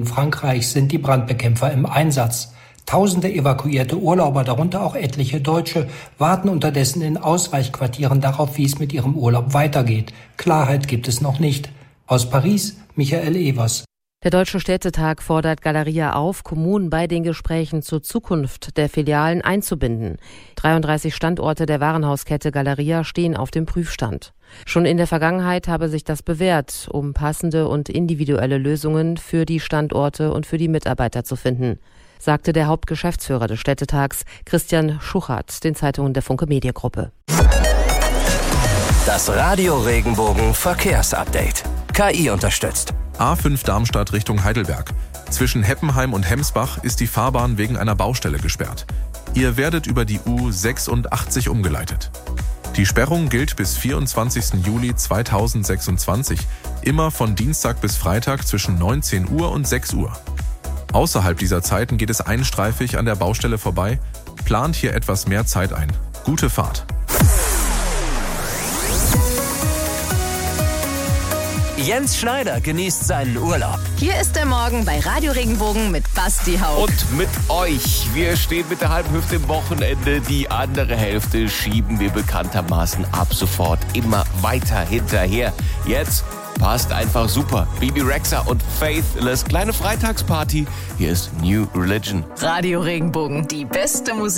Frankreichs sind die Brandbekämpfer im Einsatz. Tausende evakuierte Urlauber, darunter auch etliche Deutsche, warten unterdessen in Ausweichquartieren darauf, wie es mit ihrem Urlaub weitergeht. Klarheit gibt es noch nicht. Aus Paris, Michael Evers. Der Deutsche Städtetag fordert Galeria auf, Kommunen bei den Gesprächen zur Zukunft der Filialen einzubinden. 33 Standorte der Warenhauskette Galeria stehen auf dem Prüfstand. Schon in der Vergangenheit habe sich das bewährt, um passende und individuelle Lösungen für die Standorte und für die Mitarbeiter zu finden, sagte der Hauptgeschäftsführer des Städtetags, Christian Schuchert, den Zeitungen der Funke Mediengruppe. Das Radio Regenbogen Verkehrsupdate. KI unterstützt. A5 Darmstadt Richtung Heidelberg. Zwischen Heppenheim und Hemsbach ist die Fahrbahn wegen einer Baustelle gesperrt. Ihr werdet über die U86 umgeleitet. Die Sperrung gilt bis 24. Juli 2026, immer von Dienstag bis Freitag zwischen 19 Uhr und 6 Uhr. Außerhalb dieser Zeiten geht es einstreifig an der Baustelle vorbei. Plant hier etwas mehr Zeit ein. Gute Fahrt. Jens Schneider genießt seinen Urlaub. Hier ist der Morgen bei Radio Regenbogen mit Basti Haupt. Und mit euch. Wir stehen mit der halben Hüfte im Wochenende. Die andere Hälfte schieben wir bekanntermaßen ab sofort immer weiter hinterher. Jetzt passt einfach super. Bibi Rexha und Faithless. Kleine Freitagsparty. Hier ist New Religion. Radio Regenbogen, die beste Musik.